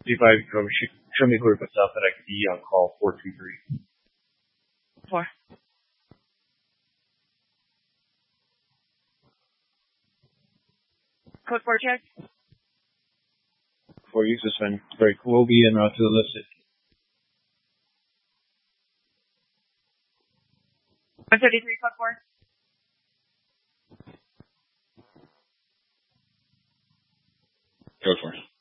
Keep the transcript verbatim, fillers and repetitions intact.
See if I can sh- show me who to put stuff that I could be on call four two three. Four. Code four check. Four use this one. Very cool. We'll be en route to the listed. one thirty-three, code four. Code four.